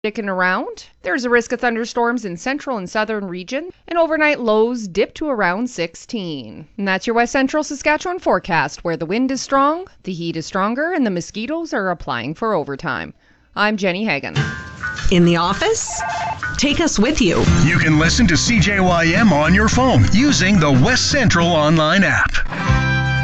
Sticking around. There's a risk of thunderstorms in central and southern region, and overnight lows dip to around 16. And that's your West Central Saskatchewan forecast, where the wind is strong, the heat is stronger, and the mosquitoes are applying for overtime. I'm Jenny Hagan. In the office? Take us with you. You can listen to CJYM on your phone using the West Central online app.